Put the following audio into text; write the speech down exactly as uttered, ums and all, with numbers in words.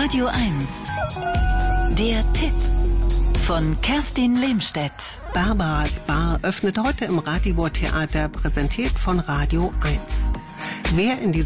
Radio eins. Der Tipp von Kerstin Lehmstedt. Barbaras Bar öffnet heute im Ratibor Theater, präsentiert von Radio eins. Wer in die